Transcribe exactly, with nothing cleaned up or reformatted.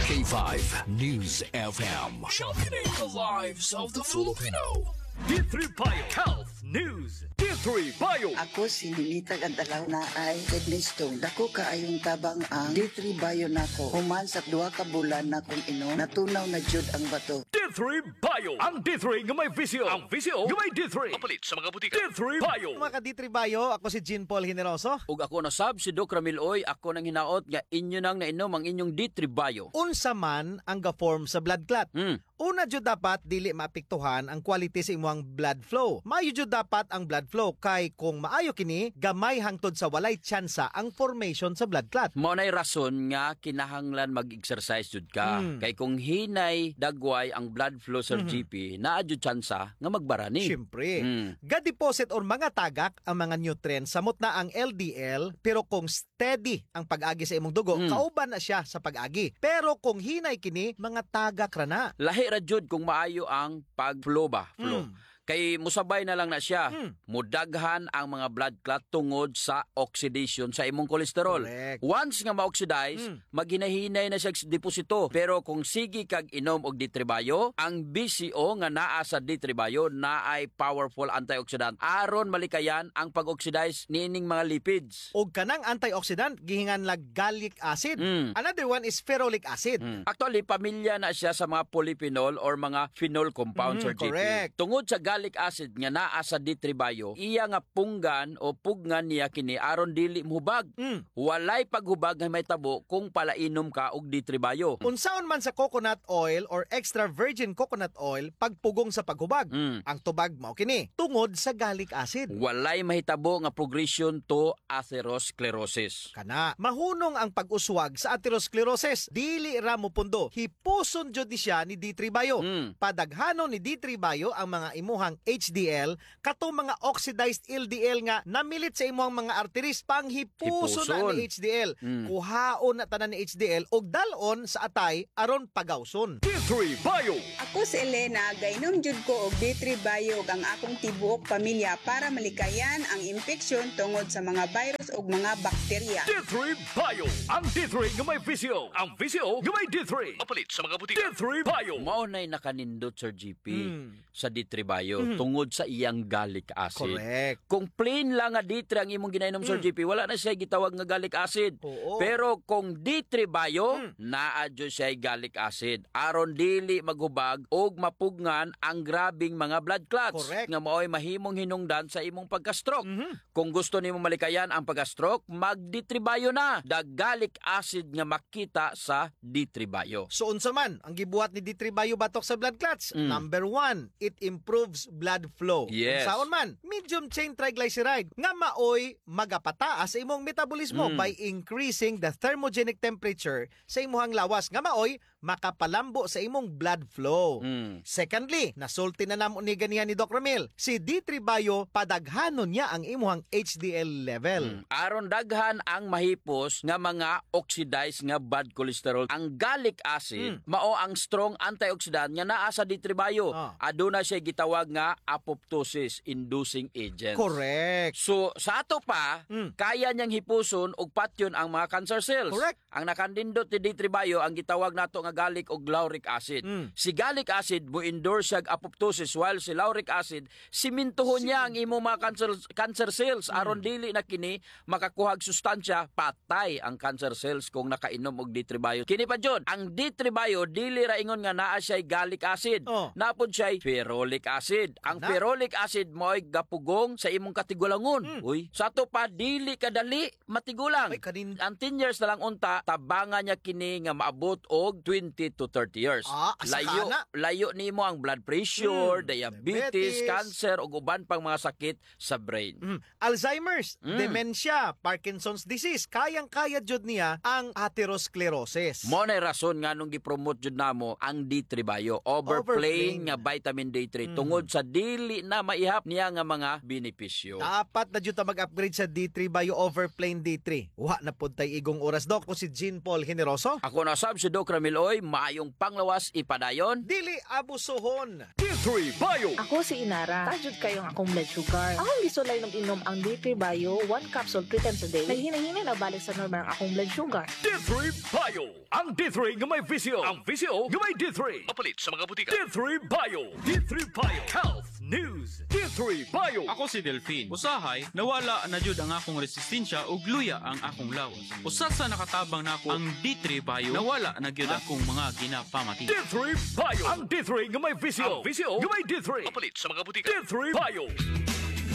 K five News F M. Championing the lives of the Filipino. D three Bio Health News. D three Bio. Ako si Ninita Gandalaw na ay kidney stone. Dako kaayong tabang ang D three Bio nako. Human sa duha ka bulan na kung inom, natunaw na jud ang bato. D three Bio. Ang D three nga may visio. Ang visio nga may D three. Mapalit sa mga butika. D three Bio. Mga ka-D three Bio, ako si Jean Paul Generoso. Ug ako na sab si Doc Ramil Oy, ako nang hinaot nga inyo nang nainom ang inyong D three Bio. Unsa man ang ga-form sa blood clot. Mm. Una jud dapat dili maapektuhan ang quality sa imong blood flow. Maayo jud dapat ang blood flow kay kung maayo kini, gamay hangtod sa walay tsansa ang formation sa blood clot. Mao nay rason nga kinahanglan mag-exercise jud ka. Mm. Kay kung hinay dagway ang blood flow sa Mhm. G P, naa jud tsansa nga magbarani. Siyempre. Mm. Ga-deposit or mga tagak ang mga nutrients samot na ang L D L, pero kung steady ang pag-agi sa imong dugo, Mm. kauban na siya sa pag-agi. Pero kung hinay kini, mga tagak ra na. Lahi ra jud kung maayo ang pag-flow ba, flow. Mm. Kay musabay na lang na siya. Mm. Mudaghan ang mga blood clot tungod sa oxidation sa imong kolesterol. Correct. Once nga ma-oxidize, Mm. maghinahinay na siya sa deposito. Pero kung sige kag inom og D three Bio, ang B C O nga naa sa D three Bio na ay powerful antioxidant aron malikayan ang pag-oxidize niining mga lipids. Og kanang antioxidant gihingan lag gallic acid. Mm. Another one is ferulic acid. Mm. Actually, pamilya na siya sa mga polyphenol or mga phenol compounds Mm, or G P. correct. Tungod sa gallic acid nga naa sa D three Bio, iya nga punggan o pugnan niya kini aron dili mohubag. Mm. Walay paghubag nga may tabo kung palainom ka og D three Bio. Unsaon man sa coconut oil or extra virgin coconut oil pagpugong sa paghubag. Mm. Ang tubag mao kini tungod sa gallic acid. Walay mahitabo nga progression to atherosclerosis. Kana mahunong ang pag-uswag sa atherosclerosis. Dili ra mo pundo. Hipuson jud ni siya ni D three Bio. Mm. Padaghanon ni D three Bio ang mga imuhang H D L kato mga oxidized L D L nga namilit sa imuhang mga arteries panghipuson na Hipuson. ni H D L. Mm. Kuhaon na tanan ni H D L og dalon sa atay aron pagawson. D three Bio. Ako si Elena, gainom jud ko og D three Bio ang akong tibuok pamilya para malikayan ang infeksyon tungod sa mga virus ug mga bakterya. D three Bio. Ang D three nga may visio. Ang visio nga may D three. Mapalit sa mga butika. D three Bio. Mao nay nakanindot Sir G P Mm. sa D three Bio tungod sa iyang gallic acid. Correct. Kung plain lang nga D three ang imong ginainom Sir G P, wala na siya gitawag nga gallic acid. Oo. Pero kung D three Bio, naa jud siya gallic acid aron dili maghubag og mapugnan ang grabing mga blood clots Correct. nga maoy mahimong hinungdan sa imong pagka-stroke. Kung gusto nimo malikayan ang pagka-stroke, mag D three Bio na. The gallic acid nga makita sa D three Bio. So unsa man ang gibuhat ni D three Bio batok sa blood clots? Mm. Number one, it improves blood flow. Yes. Unsaon man? Medium chain triglyceride nga maoy magapataas sa imong metabolismo Mm. by increasing the thermogenic temperature sa imong lawas nga maoy makapalambo sa imong blood flow. Mm. Secondly, nasulti na namo ni ganihan ni Doc Ramil, si D three Bio padaghanon niya ang imong H D L level. Aron daghan ang mahipos nga mga oxidized nga bad cholesterol. Ang gallic acid mao ang strong antioxidant nga naa sa D three Bio. Ah. Aduna siya gitawag nga apoptosis inducing agent. Correct. So sa ato pa, Mm. kaya niyang hipuson og patyon ang mga cancer cells. Correct. Ang nakandindot ni D three Bio ang gitawag nato nga gallic og lauric acid. Mm. Si gallic acid mo endorse siya apoptosis while si lauric acid simintuhon niya ang imong mga cancer cancer cells aron dili na kini makakuhag sustansya patay ang cancer cells kung nakainom og D three Bio. Kini pa jud, ang D three Bio dili ra ingon nga naa siya gallic acid. Oh. Napod siya ferulic acid. Ang Na? ferulic acid mo ay gapugong sa imong katigulangon. Uy, sa to pa dili kadali matigulang. Ay, kanin- Ang ten years na lang unta tabangan niya kini nga maabot og twenty to thirty years. Ah, asa layo ka na? layo nimo ang blood pressure, Mm, diabetes, diabetes. cancer ug uban pang mga sakit sa brain. Mm. Alzheimer's, Mm. dementia, Parkinson's disease, kayang-kaya jud niya ang atherosclerosis. Mo na rason nga nung gipromote jud namo ang D three Bio, overplaying Overplaying. nga vitamin D three tungod sa dili na maihap niya nga mga benepisyo. Dapat na jud ta mag-upgrade sa D three Bio Overplane D three. Wa na pud tay igong oras, Doc. Ko si Jean Paul Generoso. Ako na sab si Doc Ramil Toy, maayong panglawas ipadayon. Dili abusohon. D three Bio. Ako si Inara. Tajud kayong akong blood sugar. Akong gisulay ng inom ang D three Bio, one capsule three times a day. Naghinahinay na balik sa normal ang akong blood sugar. D three Bio. Ang D three nga may visyo. Ang visyo nga may D three. Mapalit sa mga butika. D three Bio. D three Bio. Health News. D three Bio. Ako si Delphine. Usahay, nawala na jud ang akong resistensya ug luya ang akong lawas. Usa sa nakatabang nako ang D three Bio, nawala na gyud akong mga ginapamati. D three Bio. Ang D three nga may visyo. Ang visyo nga may D three. Mapalit sa mga butika. D three Bio.